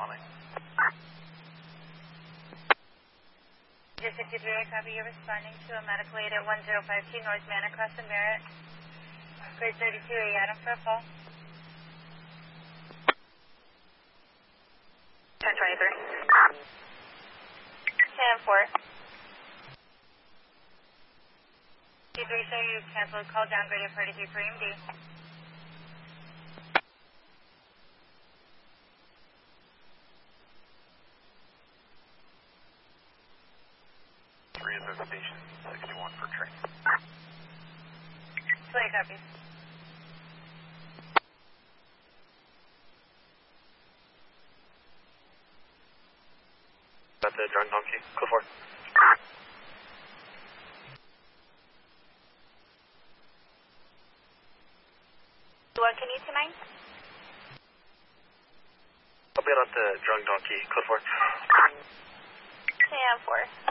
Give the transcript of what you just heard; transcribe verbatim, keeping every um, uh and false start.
only. Just fifty-three, I copy. You're responding to a medical aid at one zero five two North Manor Cross and Merritt. Grade thirty-two, are you Adam for a fall? ten twenty-three. ten four. fifty-three, show you canceled call downgraded for thirty-three for E M D. Station sixty-one for train. twenty copies. Got the drunk donkey. Go for it. What can you tonight? I'll be out the drunk donkey. Go for it. ten four.